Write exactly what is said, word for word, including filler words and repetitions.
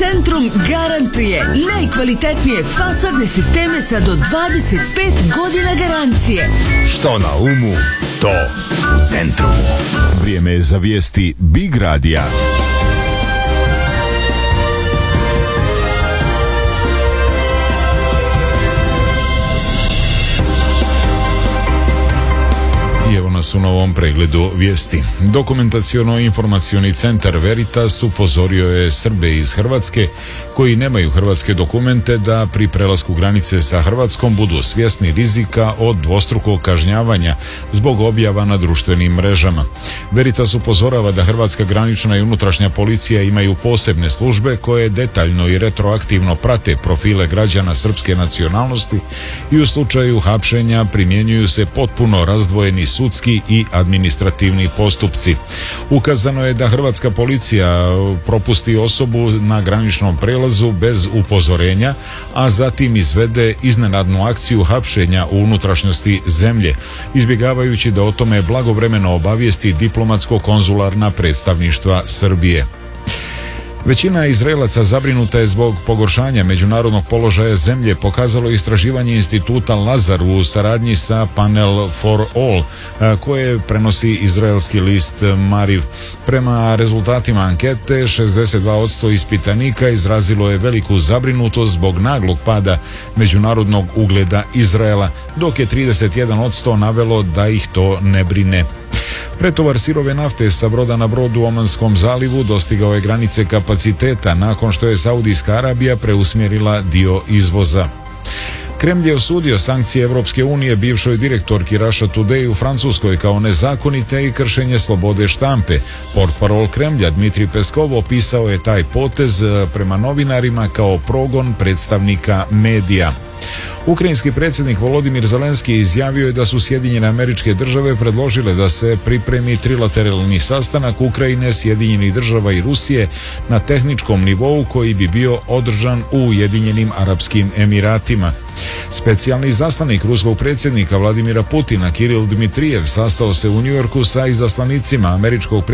Centrum garantuje najkvalitetnije fasadne sisteme sa do dvadeset pet godina garancije. Što na umu, to u Centrumu. Vrijeme je za vijesti Big Radija. I evo nas u novom pregledu vijesti. Dokumentaciono-informacioni centar Veritas upozorio je Srbe iz Hrvatske koji nemaju hrvatske dokumente da pri prelasku granice sa Hrvatskom budu svjesni rizika od dvostrukog kažnjavanja zbog objava na društvenim mrežama. Veritas upozorava da hrvatska granična i unutrašnja policija imaju posebne službe koje detaljno i retroaktivno prate profile građana srpske nacionalnosti i u slučaju hapšenja primjenjuju se potpuno razdvojeni sudski i administrativni postupci. Ukazano je da hrvatska policija propusti osobu na graničnom prelazu bez upozorenja, a zatim izvede iznenadnu akciju hapšenja u unutrašnjosti zemlje, izbjegavajući da o tome blagovremeno obavijesti diplomatsko-konzularna predstavništva Srbije. Većina Izraelaca zabrinuta je zbog pogoršanja međunarodnog položaja zemlje, pokazalo istraživanje instituta Lazar u saradnji sa Panel for All, koje prenosi izraelski list Mariv. Prema rezultatima ankete, šezdeset dva posto ispitanika izrazilo je veliku zabrinutost zbog naglog pada međunarodnog ugleda Izraela, dok je trideset jedan posto navelo da ih to ne brine. Pretovar sirove nafte sa broda na brod u Omanskom zalivu dostigao je granice kapaciteta nakon što je Saudijska Arabija preusmjerila dio izvoza. Kremlj je osudio sankcije Evropske unije bivšoj direktorki Russia Today u Francuskoj kao nezakonite i kršenje slobode štampe. Portparol Kremlja Dmitrij Peskov opisao je taj potez prema novinarima kao progon predstavnika medija. Ukrajinski predsjednik Volodimir Zelenski izjavio je da su Sjedinjene Američke Države predložile da se pripremi trilateralni sastanak Ukrajine, Sjedinjenih Država i Rusije na tehničkom nivou koji bi bio održan u Ujedinjenim Arapskim Emiratima. Specijalni izaslanik ruskog predsjednika Vladimira Putina Kiril Dmitrijev sastao se u Njujorku sa izaslanicima američkog